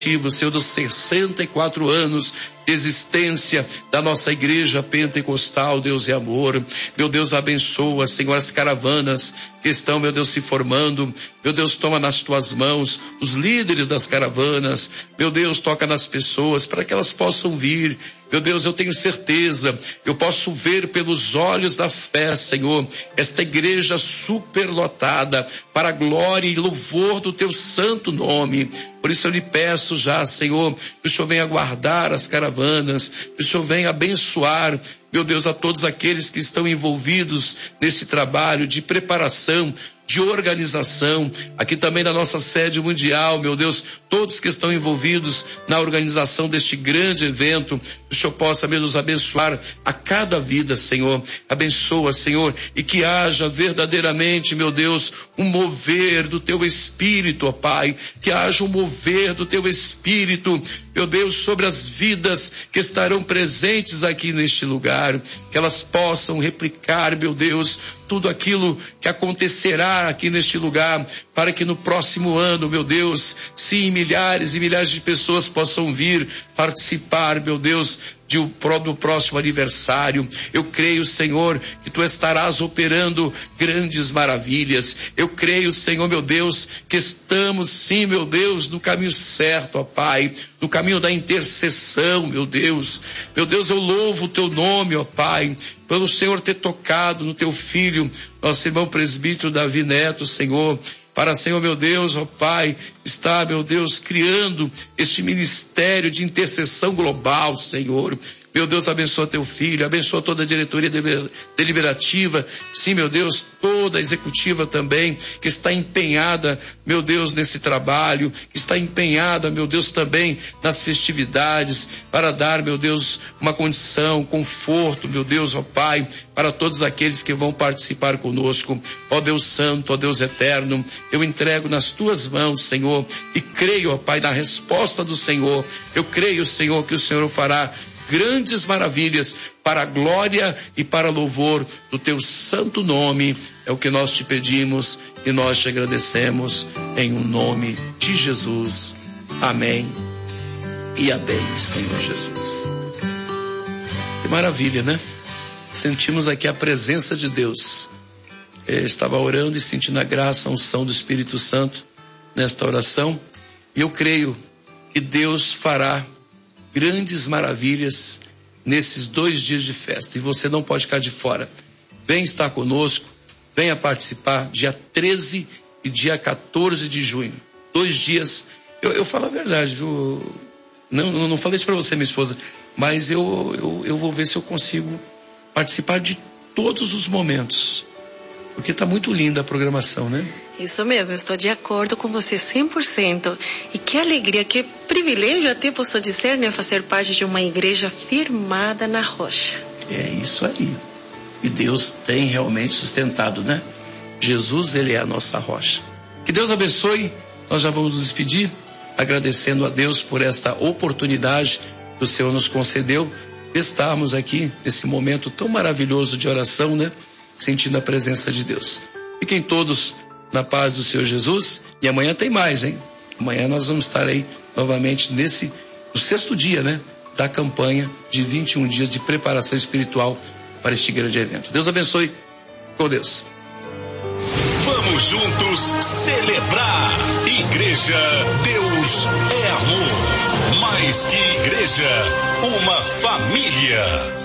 Senhor, dos 64 anos de existência da nossa igreja pentecostal, Deus é amor. Meu Deus, abençoa, Senhor, as caravanas que estão, meu Deus, se formando. Meu Deus, toma nas tuas mãos os líderes das caravanas. Meu Deus, toca nas pessoas para que elas possam vir. Meu Deus, eu tenho certeza, eu posso ver pelos olhos da fé, Senhor, esta igreja superlotada para a glória e louvor do teu santo nome. Por isso eu lhe peço já, Senhor, que o Senhor venha guardar as caravanas, que o Senhor venha abençoar, meu Deus, a todos aqueles que estão envolvidos nesse trabalho de preparação, de organização, aqui também na nossa sede mundial, meu Deus, todos que estão envolvidos na organização deste grande evento, que o Senhor possa, meu Deus, abençoar a cada vida, Senhor. Abençoa, Senhor, e que haja verdadeiramente, meu Deus, um mover do teu Espírito, ó Pai, que haja um mover do teu Espírito, meu Deus, sobre as vidas que estarão presentes aqui neste lugar, que elas possam replicar, meu Deus, tudo aquilo que acontecerá aqui neste lugar, para que no próximo ano, meu Deus, sim, milhares e milhares de pessoas possam vir participar, meu Deus, do próximo aniversário. Eu creio, Senhor, que tu estarás operando grandes maravilhas. Eu creio, Senhor, meu Deus, que estamos, sim, meu Deus, no caminho certo, ó Pai, no caminho da intercessão, meu Deus. Meu Deus, eu louvo o teu nome, ó Pai, pelo Senhor ter tocado no teu filho, nosso irmão presbítero Davi Neto, Senhor, para, Senhor, meu Deus, ó Pai, está, meu Deus, criando este ministério de intercessão global, Senhor. Meu Deus, abençoa teu filho, abençoa toda a diretoria deliberativa, sim, meu Deus, toda a executiva também, que está empenhada, meu Deus, nesse trabalho, que está empenhada, meu Deus, também nas festividades, para dar, meu Deus, uma condição, conforto, meu Deus, ó Pai, para todos aqueles que vão participar conosco. Ó Deus Santo, ó Deus Eterno, eu entrego nas tuas mãos, Senhor, e creio, ó Pai, na resposta do Senhor. Eu creio, Senhor, que o Senhor fará grandes maravilhas para a glória e para louvor do teu santo nome. É o que nós te pedimos e nós te agradecemos em o nome de Jesus. Amém e amém, Senhor Jesus. Que maravilha, né? Sentimos aqui a presença de Deus. Eu estava orando e sentindo a graça, a unção do Espírito Santo nesta oração, e eu creio que Deus fará grandes maravilhas nesses 2 dias de festa, e você não pode ficar de fora. Vem estar conosco, venha participar, dia 13 e dia 14 de junho, 2 dias. Eu falo a verdade, viu? Não falei isso para você, minha esposa, mas eu vou ver se eu consigo participar de todos os momentos, porque está muito linda a programação, né? Isso mesmo, estou de acordo com você 100%. E que alegria, que privilégio até posso dizer, né? Fazer parte de uma igreja firmada na rocha. É isso aí. E Deus tem realmente sustentado, né? Jesus, ele é a nossa rocha. Que Deus abençoe. Nós já vamos nos despedir, agradecendo a Deus por esta oportunidade que o Senhor nos concedeu de estarmos aqui nesse momento tão maravilhoso de oração, né? Sentindo a presença de Deus. Fiquem todos na paz do Senhor Jesus, e amanhã tem mais, hein? Amanhã nós vamos estar aí novamente no 6º dia, né? Da campanha de 21 dias de preparação espiritual para este grande evento. Deus abençoe. Com Deus. Vamos juntos celebrar. Igreja, Deus é amor. Mais que igreja, uma família.